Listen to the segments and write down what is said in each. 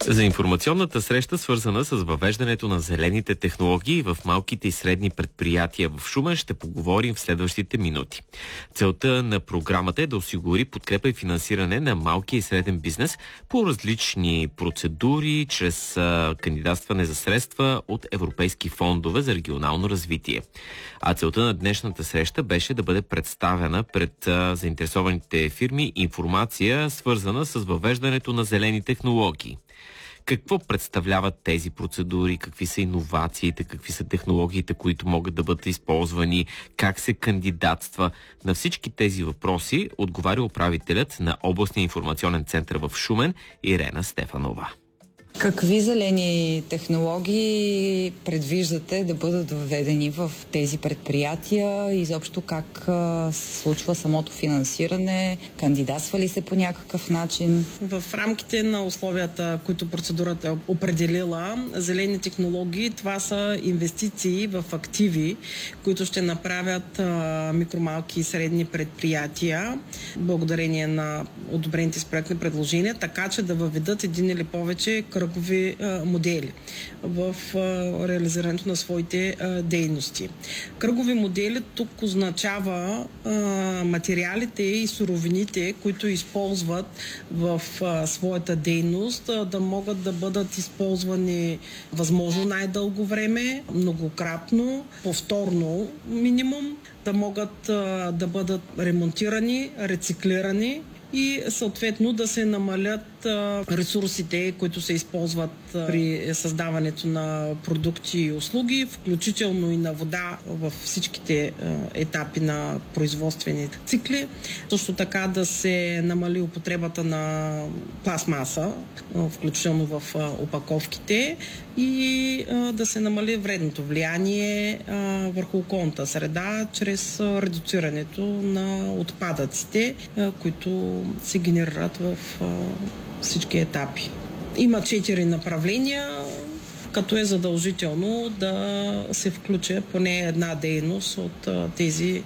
За информационната среща, свързана с въвеждането на зелените технологии в малките и средни предприятия в Шумен, ще поговорим в следващите минути. Целта на програмата е да осигури подкрепа и финансиране на малкия и среден бизнес по различни процедури, чрез кандидатстване за средства от европейски фондове за регионално развитие. А целта на днешната среща беше да бъде представена пред заинтересованите фирми информация, свързана с въвеждането на зелени технологии. Какво представляват тези процедури, какви са иновациите, какви са технологиите, които могат да бъдат използвани, как се кандидатства. На всички тези въпроси отговаря управителят на областния информационен център в Шумен Ирена Стефанова. Какви зелени технологии предвиждате да бъдат въведени в тези предприятия? Изобщо как се случва самото финансиране? Кандидатства ли се по някакъв начин? В рамките на условията, които процедурата е определила, зелени технологии, това са инвестиции в активи, които ще направят микромалки и средни предприятия, благодарение на одобрените с проектни предложения, така че да въведат един или повече кръгови модели в реализирането на своите дейности. Кръгови модели тук означава материалите и суровините, които използват в своята дейност, да могат да бъдат използвани възможно най-дълго време, многократно, повторно минимум, да могат да бъдат ремонтирани, рециклирани и съответно да се намалят ресурсите, които се използват при създаването на продукти и услуги, включително и на вода във всичките етапи на производствени цикли. Също така да се намали употребата на пластмаса, включително в опаковките, и да се намали вредното влияние върху околната среда чрез редуцирането на отпадъците, които се генерират в всички етапи. Има 4 направления, като е задължително да се включи поне една дейност от тези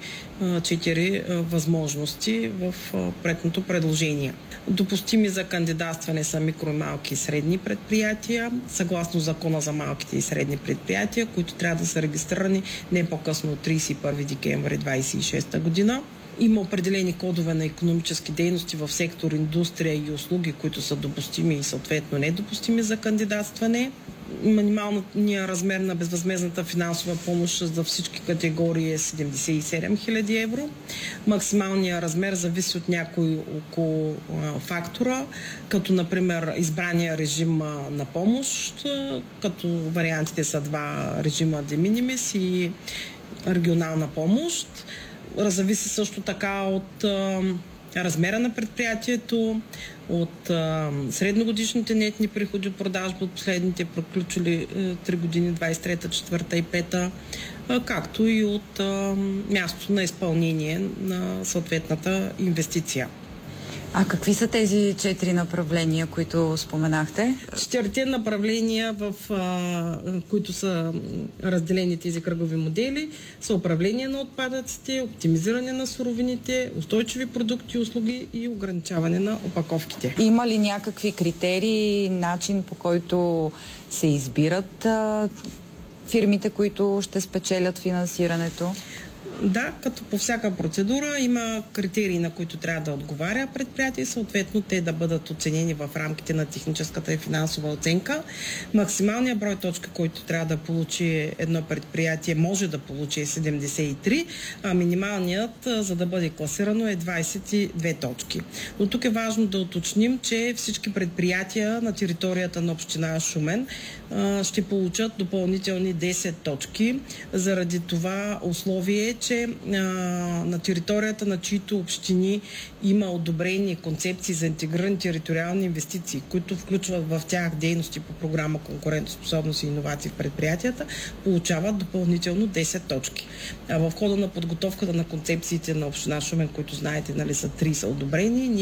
4 възможности в проектното предложение. Допустими за кандидатстване са микро, малки и средни предприятия, съгласно Закона за малките и средни предприятия, които трябва да са регистрирани не по-късно от 31 декември 2026 година. Има определени кодове на икономически дейности в сектор индустрия и услуги, които са допустими и съответно недопустими за кандидатстване. Минималният размер на безвъзмездната финансова помощ за всички категории е 77 000 евро. Максималният размер зависи от някои около фактора, като например избрания режим на помощ, като вариантите са 2 режима de minimis и регионална помощ. Зависи също така от размера на предприятието, от средногодишните нетни приходи от продажба от последните приключили 3 години, 23-та, 4-та и 5-та, както и от мястото на изпълнение на съответната инвестиция. А какви са тези 4 направления, които споменахте? 4 направления, в които са разделени тези кръгови модели, са управление на отпадъците, оптимизиране на суровините, устойчиви продукти и услуги и ограничаване на опаковките. Има ли някакви критерии, начин по който се избират фирмите, които ще спечелят финансирането? Да, като по всяка процедура има критерии, на които трябва да отговаря предприятие и съответно те да бъдат оценени в рамките на техническата и финансова оценка. Максималният брой точки, който трябва да получи едно предприятие, може да получи 73, а минималният, за да бъде класирано, е 22 точки. Но тук е важно да уточним, че всички предприятия на територията на община Шумен ще получат допълнителни 10 точки. Заради това условие, че на територията на чието общини има одобрени концепции за интегрирани териториални инвестиции, които включват в тях дейности по програма Конкурентоспособност и иновации в предприятията, получават допълнително 10 точки. В хода на подготовката на концепциите на община Шумен, които знаете, нали, са 3 са одобрени,